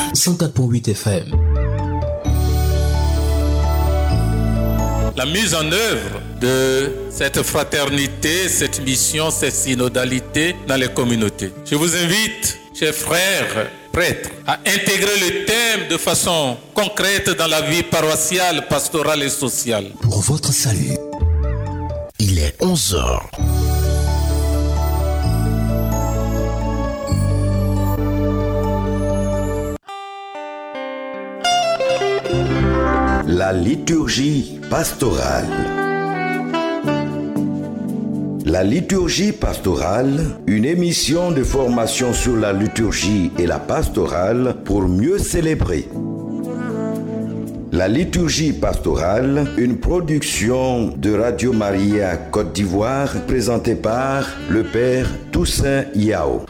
104.8 FM. La mise en œuvre de cette fraternité, cette mission, cette synodalité dans les communautés. Je vous invite, chers frères prêtres, à intégrer le thème de façon concrète dans la vie paroissiale, pastorale et sociale. Pour votre salut, il est 11h. La liturgie pastorale. La liturgie pastorale, une émission de formation sur la liturgie et la pastorale pour mieux célébrer. La liturgie pastorale, une production de Radio Maria Côte d'Ivoire, présentée par le Père Toussaint Yao.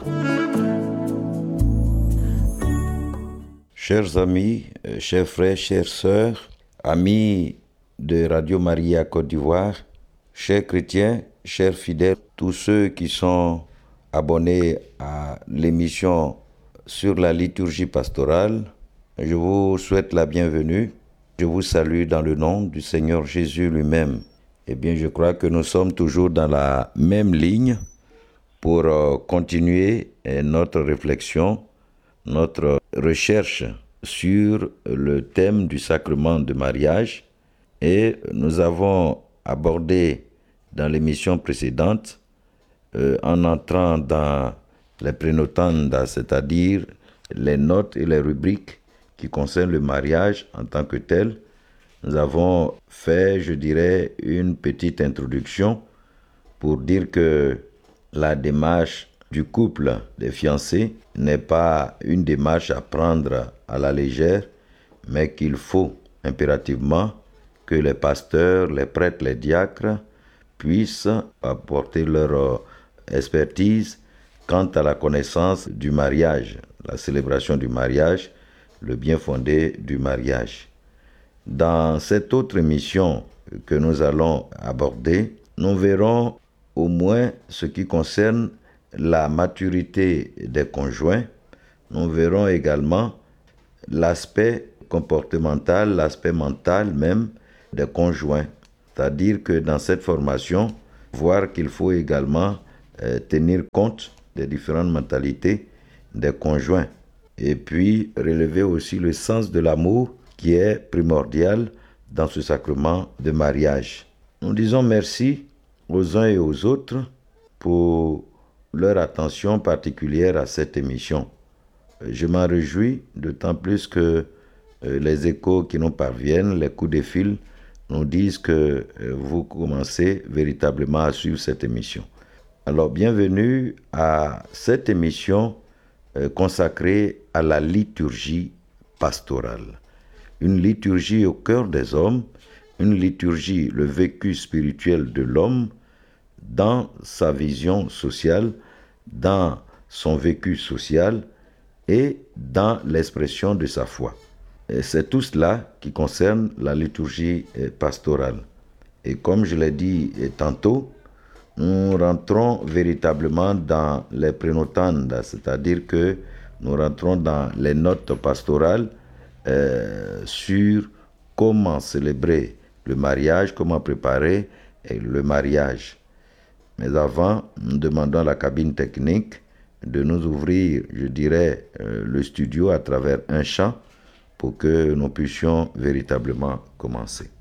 Chers amis, chers frères, chères sœurs, amis de Radio Maria Côte d'Ivoire, chers chrétiens, chers fidèles, tous ceux qui sont abonnés à l'émission sur la liturgie pastorale, je vous souhaite la bienvenue. Je vous salue dans le nom du Seigneur Jésus lui-même. Eh bien, je crois que nous sommes toujours dans la même ligne pour continuer notre réflexion, notre recherche sur le thème du sacrement de mariage. Et nous avons abordé dans l'émission précédente, en entrant dans les prénotandas, c'est-à-dire les notes et les rubriques qui concernent le mariage en tant que tel, nous avons fait, je dirais, une petite introduction pour dire que la démarche du couple des fiancés n'est pas une démarche à prendre à la légère, mais qu'il faut impérativement que les pasteurs, les prêtres, les diacres puissent apporter leur expertise quant à la connaissance du mariage, la célébration du mariage, le bien fondé du mariage. Dans cette autre émission que nous allons aborder, nous verrons au moins ce qui concerne la maturité des conjoints. Nous verrons également l'aspect comportemental, l'aspect mental même des conjoints. C'est-à-dire que dans cette formation, voir qu'il faut également tenir compte des différentes mentalités des conjoints. Et puis relever aussi le sens de l'amour qui est primordial dans ce sacrement de mariage. Nous disons merci aux uns et aux autres pour leur attention particulière à cette émission. Je m'en réjouis, d'autant plus que les échos qui nous parviennent, les coups de fil, nous disent que vous commencez véritablement à suivre cette émission. Alors, bienvenue à cette émission consacrée à la liturgie pastorale. Une liturgie au cœur des hommes, une liturgie, le vécu spirituel de l'homme dans sa vision sociale, dans son vécu social et dans l'expression de sa foi. Et c'est tout cela qui concerne la liturgie pastorale. Et comme je l'ai dit tantôt, nous rentrons véritablement dans les prénotandas, c'est-à-dire que nous rentrons dans les notes pastorales sur comment célébrer le mariage, comment préparer le mariage. Mais avant, nous demandons à la cabine technique de nous ouvrir, je dirais, le studio à travers un chant pour que nous puissions véritablement commencer.